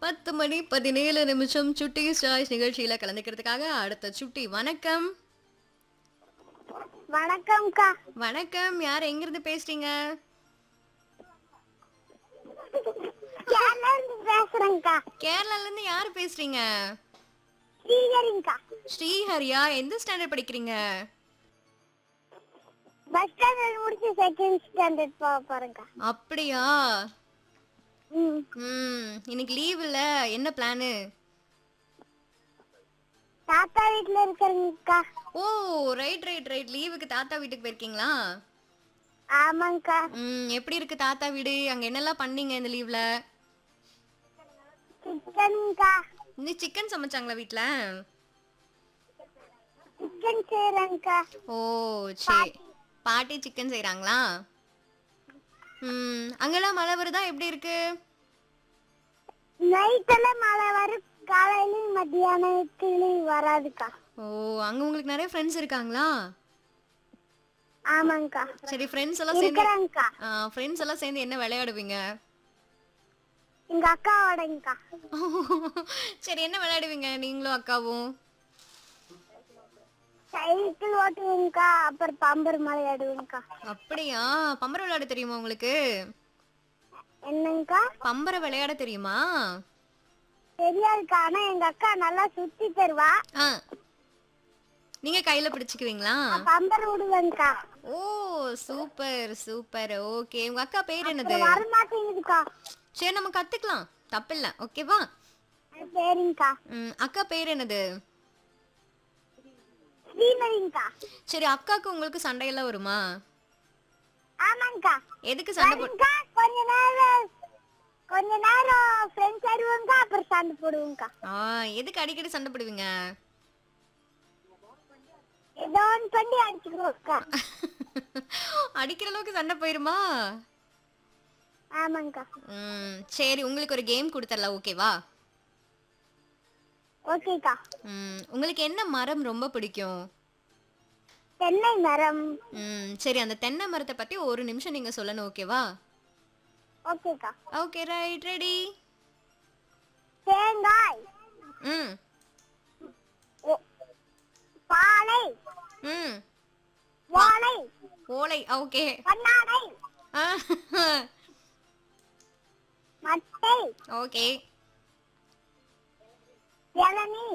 10 மணி 17 நிமிஷம் சுட்டி சாய்ஸ் நிகழ்ச்சியில கலந்துக்கிறதுக்காக அடுத்த சுட்டி வணக்கம். வணக்கம்க்கா. வணக்கம். யார் எங்கிருந்து பேசுறீங்க? கேரளா இருந்து பேசுறேன்க்கா. கேரளால இருந்து யார் பேசுறீங்க? ஸ்ரீஹரிங்கக்கா. ஸ்ரீஹரியா? எந்த ஸ்டாண்டர்ட் படிக்கிறீங்க? பஸ் ஸ்டாண்டர்ட் முடிச்சு செகண்ட் ஸ்டாண்டர்ட் போக போறேன்க்கா. அப்படியா? ம். இன்னைக்கு லீவ் இல்ல, என்ன பிளானு? தாத்தா வீட்ல இருக்கேங்கக்கா. ஓ, ரைட் ரைட் ரைட். லீவுக்கு தாத்தா வீட்டுக்கு போயிருக்கீங்களா? ஆமாங்கக்கா. எப்படி இருக்கு தாத்தா வீடு? அங்க என்னெல்லாம் பண்ணீங்க இந்த லீவ்ல? சிக்கன்க்கா. இன்னும் சிக்கன் சமைச்சாங்களா வீட்ல? சிக்கன் செய்றேன்க்கா. ஓ, சரி. பாட்டி சிக்கன் செய்றாங்களா? அங்கெல்லாம் மழை வருதா? எப்படி இருக்கு? நைட்ல மழை வரும், காலையிலயும் மத்தியானத்துலயும் வராதுக்கா. ஓ, அங்க உங்களுக்கு நிறைய ஃப்ரெண்ட்ஸ் இருக்காங்களா? ஆமாங்கக்கா. சரி, ஃப்ரெண்ட்ஸ் எல்லாம் சேர்ந்து இருக்கிறேன்க்கா. ஃப்ரெண்ட்ஸ் எல்லாம் சேர்ந்து என்ன விளையாடுவீங்க? எங்க அக்காவோடங்கக்கா. சரி, என்ன விளையாடுவீங்க நீங்களும் அக்காவும்? சைக்கிள் ஓட்டுவேங்கக்கா, அப்புறம் பம்பர் விளையாடுவேங்கக்கா. அப்படியா? பம்பரம் விளையாட தெரியுமா உங்களுக்கு? என்னங்கக்கா? பம்பரம் விளையாட தெரியுமா? தெரியாதுக்கா, ஆனா எங்க அக்கா நல்லா சுத்தி தருவா. ஆ, நீங்க கையில பிடிச்சுக்குவீங்களா? பம்பர் விடுவேங்கக்கா. ஓ, சூப்பர் சூப்பர். ஓகே, உங்க அக்கா பேர் என்னது? வரமாட்டேங்குதுக்கா. சரி, நம்ம கத்துக்கலாம், தப்பில்ல. ஓகேவா? சரிங்கக்கா. அக்கா பேர் என்னது? ஸ்ரீமதிங்கக்கா. சரி, அக்காக்கு உங்களுக்கு சண்டையெல்லாம் வருமா? ஆமாங்கக்கா. எதுக்கு சண்டை போடு? வருங்கக்கா, கொஞ்ச நேரம் ஃப்ரெண்ட்ஸ் ஆடுவோங்கக்கா, அப்புறம் சண்டை போடுவோங்கக்கா. எதுக்கு அடிக்கடி சண்டை போடுவீங்க? ஏதோ ஒன்று பண்ணி அடிச்சுக்குவோம்க்கா. அடிக்கிற அளவுக்கு சண்டை போயிருமா? ஆமாங்கக்கா. சரி, உங்களுக்கு ஒரு கேம் கொடுத்துடலாம், ஓகேவா? ஓகேக்கா. உங்களுக்கு என்ன மரம் ரொம்ப பிடிக்கும்? தென்னை மரம். சரி, அந்த தென்னை மரத்தை பத்தி ஒரு நிமிஷம் நீங்க சொல்லணும், ஓகேவா? ஓகேக்கா. Okay, right, ready. தேங்காய். ம் பாலை. ம் வாழை. ஓலை. ஓகே. கண்ணாடை. மட்டை. ஓகே. இளநீ.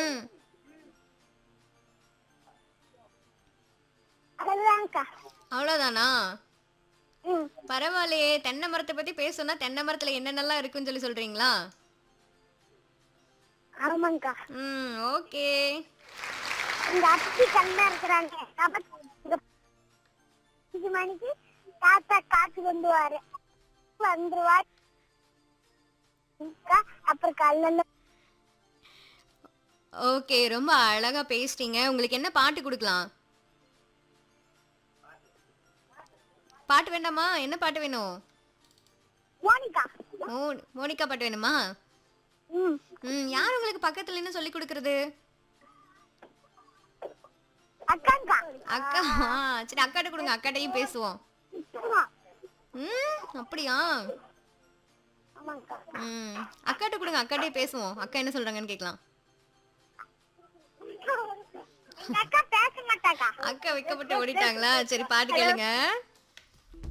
அதுதான்க்கா. அவ்வளவுதானா? பரவாயில்லையே. தென்னை மரத்தை பத்தி பேசணும்னா தென்னை மரத்துல என்னென்னலாம் இருக்குன்னு சொல்லி சொல்றீங்களா? ஆமாங்கக்கா. ஓகே. எங்க அத்தி கண்ணா இருக்கிறாங்க. 5 மணிக்கு தாத்தா காத்து கொண்டு வந்துருவாரு. அப்புறம் கல்லல்ல. ஓகே, ரொம்ப அழகா பேசிட்டீங்க. உங்களுக்கு என்ன பாட்டு கொடுக்கலாம்? பாட்டு வேண்டாமா? என்ன பாட்டு வேணும்? மோனிகா. மோனிகா பாட்டு வேணுமா? யார் உங்களுக்கு பக்கத்துல என்ன சொல்லி கொடுக்கறது? அக்காங்கா. அக்கா. சரி, அக்காட்ட கொடுங்க, அக்காட்டையும் பேசுவோம். அப்படியா? ஆமாங்கக்கா. அக்காட்ட கொடுங்க, அக்காட்டையும் பேசுவோம். அக்கா என்ன சொல்றாங்கன்னு கேட்கலாம். அக்கா பேச மாட்டாக்கா. அக்கா வெக்கப்பட்டு ஓடிட்டாங்களா? சரி, பாட்டு கேளுங்க.